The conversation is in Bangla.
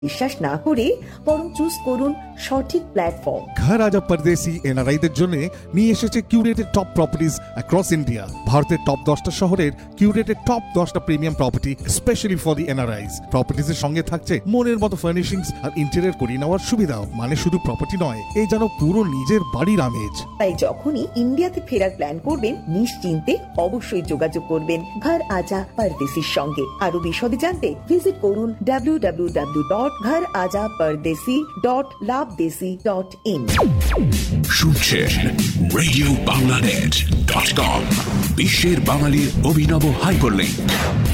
বিশ্বাস না করে বরং চুজ করুন সঠিক প্ল্যাটফর্ম। ঘর আজা পরদেশি এনআরআইদের জন্য নিয়ে এসেছে curated top properties across India. ভারতের টপ 10টা শহরের কিউরেটেড টপ 10টা premium property specially for the এনআরআইস। প্রপার্টিজের সঙ্গে থাকছে মনের মতো ফার্নিশিংস আর ইন্টেরিয়র করিয়ে নেওয়ার সুবিধাও। মানে শুধু প্রপার্টি নয়, এই যেন পুরো নিজের বাড়ির আমেজ। তাই যখনই ইন্ডিয়াতে ফেরার প্ল্যান করবেন নিশ্চিন্তে অবশ্যই যোগাযোগ করবেন ঘর আজা পরদেশির সঙ্গে। আরো বিশদে জানতে ভিজিট করুন www.gharaja-pardesi.labdesi.in। শুনছেন রেডিও বাংলানেট.কম, বিশ্বের বাঙালির অভিনব হাইপারলিংক।